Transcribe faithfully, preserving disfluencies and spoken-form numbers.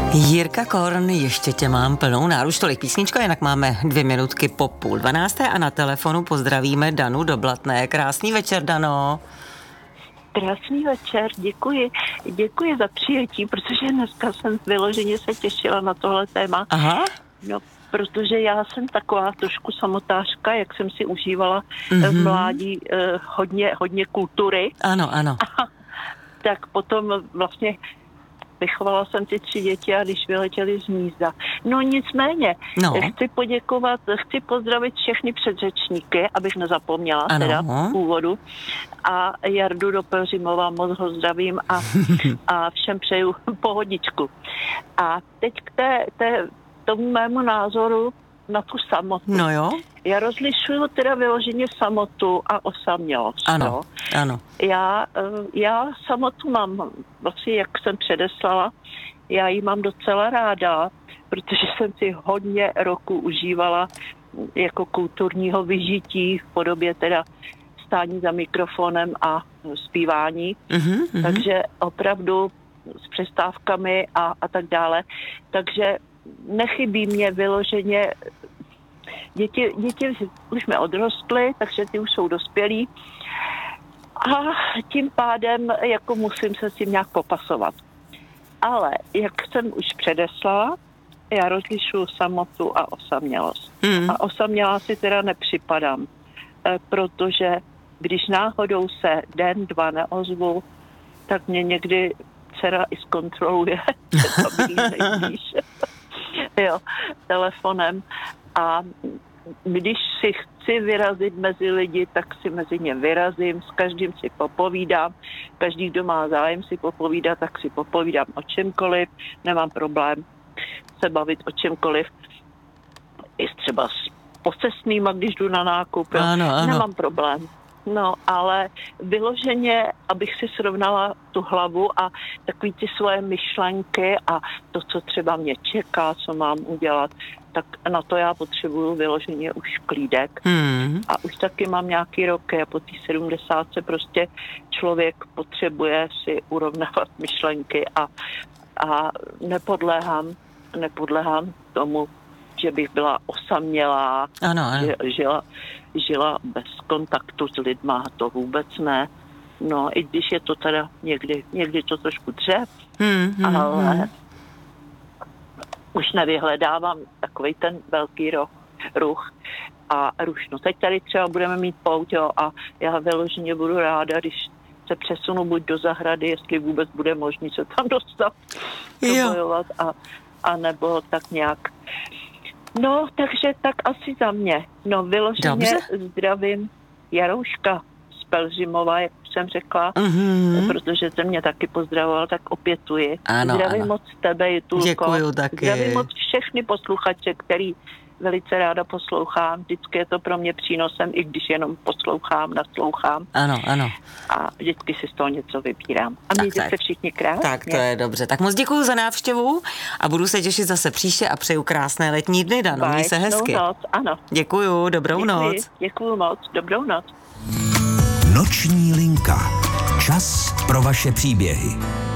Jirka Korn, ještě tě mám plnou náruč, tolik písnička, jinak máme dvě minutky po půl dvanácté a na telefonu pozdravíme Danu do Blatné. Krásný večer, Dano. Krásný večer, děkuji. Děkuji za přijetí, protože dneska jsem vyloženě se těšila na tohle téma. Aha. No, protože já jsem taková trošku samotářka, jak jsem si užívala mm-hmm. v mládí eh, hodně, hodně kultury. Ano, ano. A, tak potom vlastně vychovala jsem ty tři děti a když vyletěli z hnízda. No nicméně, no. chci poděkovat, chci pozdravit všechny předřečníky, abych nezapomněla ano. teda v úvodu. A Jardu do Pelřimova moc ho zdravím a, a všem přeju pohodičku. A teď k té, té, tomu mému názoru na tu samotu. No jo. Já rozlišuju teda vyloženě samotu a osamělost. Ano, no. ano. Já, já samotu mám, vlastně jak jsem předeslala, já ji mám docela ráda, protože jsem si hodně roku užívala jako kulturního vyžití v podobě teda stání za mikrofonem a zpívání. Mm-hmm. Takže opravdu s přestávkami a, a tak dále. Takže nechybí mě vyloženě. Děti, děti už jsme odrostly, takže ty už jsou dospělí. A tím pádem jako musím se s tím nějak popasovat. Ale jak jsem už předeslala, já rozlišuju samotu a osamělost. Mm. A osamělá si teda nepřipadám, protože když náhodou se den, dva neozvu, tak mě někdy dcera i zkontroluje, to bych nejblíž, jo, telefonem. A když si chci vyrazit mezi lidi, tak si mezi ně vyrazím, s každým si popovídám, každý, kdo má zájem si popovídat, tak si popovídám o čemkoliv, nemám problém se bavit o čemkoliv, i třeba s posesnýma, když jdu na nákup, ano, ano. Nemám problém. No, ale vyloženě, abych si srovnala tu hlavu a takový ty svoje myšlenky a to, co třeba mě čeká, co mám udělat, tak na to já potřebuju vyloženě už klídek. Hmm. A už taky mám nějaký roky a po té sedmdesátce prostě člověk potřebuje si urovnávat myšlenky a, a nepodléhám, nepodléhám tomu, že bych byla osamělá, ano, ano. Žila, žila bez kontaktu s lidma, to vůbec ne. No, i když je to teda někdy, někdy to trošku dře, hmm, hmm, ale hmm. už nevyhledávám takovej ten velký roh, ruch a ruš. No teď tady třeba budeme mít pouť, jo, a já vyloženě budu ráda, když se přesunu buď do zahrady, jestli vůbec bude možný se tam dostat, bojovat a, a nebo tak nějak. No, takže tak asi za mě. No, vyloženě Dobře. zdravím Jarouška z Pelřimova, jak jsem řekla, mm-hmm. protože ten mě taky pozdravoval, tak opětuji. Ano, zdravím ano. moc tebe, Jutulko. Děkuju taky. Zdravím moc všechny posluchače, který velice ráda poslouchám. Vždycky je to pro mě přínosem, i když jenom poslouchám, naslouchám. Ano, ano. A vždycky si z toho něco vybírám. A mějte se všichni krásně. Tak to je dobře. Tak moc děkuju za návštěvu a budu se těšit zase příště a přeju krásné letní dny, Dano. Měj se hezky. Noc, ano. Děkuju, dobrou Děkuji, noc. Děkuju moc, dobrou noc. Noční linka. Čas pro vaše příběhy.